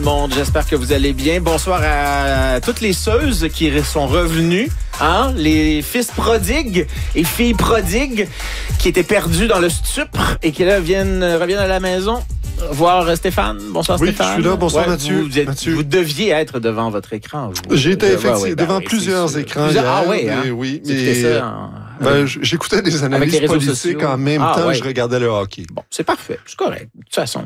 Monde, j'espère que vous allez bien. Bonsoir à toutes les seuses qui sont revenues, hein? Les fils prodigues et filles prodigues qui étaient perdus dans le stupre et qui là reviennent à la maison voir Stéphane. Bonsoir Stéphane. Oui, je suis là. Bonsoir Mathieu. Vous deviez être devant votre écran. J'ai été effectivement devant plusieurs écrans hier. Ah oui, hein? Oui, mais ça j'écoutais des analyses politiques en même temps, je regardais le hockey. Bon, c'est parfait, c'est correct. De toute façon,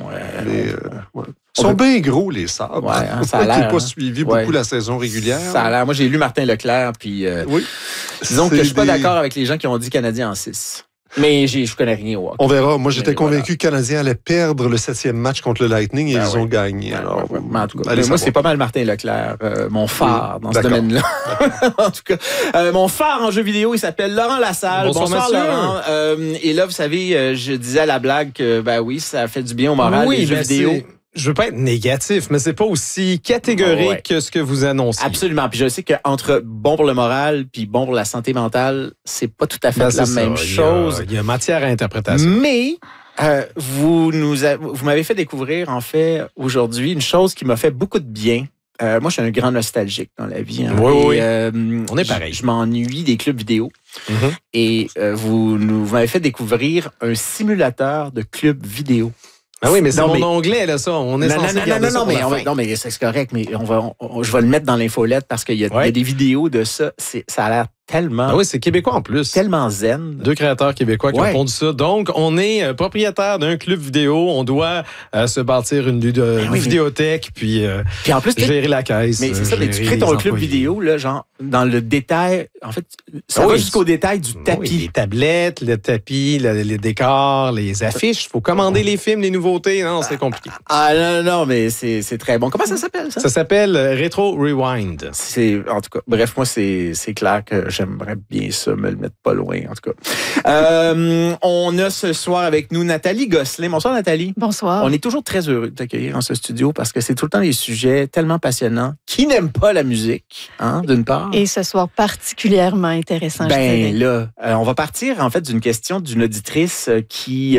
ils sont bien gros, les sabres. Ouais, hein, ça a l'air. Qui n'a pas suivi beaucoup la saison régulière. Ça a l'air. Moi, j'ai lu Martin Leclerc, puis disons que je suis pas d'accord avec les gens qui ont dit Canadien en 6. Mais je connais rien au hockey. On verra. Moi, j'étais convaincu que le Canadien allait perdre le 7e match contre le Lightning et ils ont gagné. Alors, en tout cas, moi, c'est pas mal Martin Leclerc, mon phare dans ce domaine-là. En tout cas, mon phare en jeu vidéo, il s'appelle Laurent Lassalle. Bonsoir Laurent. Et là, vous savez, je disais à la blague que, ça fait du bien au moral, les jeux vidéo. Je veux pas être négatif, mais c'est pas aussi catégorique que ce que vous annoncez. Absolument. Puis je sais qu'entre bon pour le moral puis bon pour la santé mentale, c'est pas tout à fait la même chose. Il y a matière à interprétation. Mais vous m'avez fait découvrir, en fait, aujourd'hui, une chose qui m'a fait beaucoup de bien. Moi, je suis un grand nostalgique dans la vie. Hein. Oui. On est pareil. Je m'ennuie des clubs vidéo. Mm-hmm. Et vous m'avez fait découvrir un simulateur de club vidéo. Ah oui, mais c'est mon onglet, là, ça. On est censé garder ça non, mais c'est correct, mais je vais le mettre dans l'infolette parce qu'il y a des vidéos de ça. Ça a l'air tellement... Ah oui, c'est québécois en plus. Tellement zen. 2 créateurs québécois qui ont pondu ça. Donc, on est propriétaire d'un club vidéo. On doit se bâtir une vidéothèque, puis en plus, gérer la caisse. Mais c'est ça, mais tu crées ton club vidéo, là, genre, dans le détail. En fait, ça va jusqu'au détail du tapis. Oui, les tablettes, le tapis, les décors, les affiches. Il faut commander les films, les nouveautés. Non, c'est compliqué. Non, mais c'est très bon. Comment ça s'appelle, ça? Ça s'appelle Retro Rewind. En tout cas, bref, moi, c'est clair que j'aimerais bien ça, me le mettre pas loin, en tout cas. On a ce soir avec nous Nathalie Gosselin. Bonsoir, Nathalie. Bonsoir. On est toujours très heureux de t'accueillir dans ce studio parce que c'est tout le temps des sujets tellement passionnants. Qui n'aime pas la musique, hein, d'une part? Et ce soir, particulièrement intéressant, je dirais. Là, on va partir, en fait, d'une question d'une auditrice qui...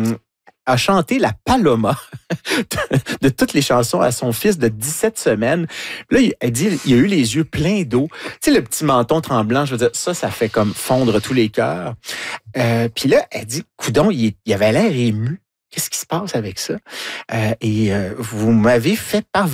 a chanté la Paloma de toutes les chansons à son fils de 17 semaines. Là, elle dit, il a eu les yeux pleins d'eau. Tu sais, le petit menton tremblant, je veux dire, ça fait comme fondre tous les cœurs. Puis là, elle dit, coudonc, il avait l'air ému. Qu'est-ce qui se passe avec ça? Et vous m'avez fait parvenir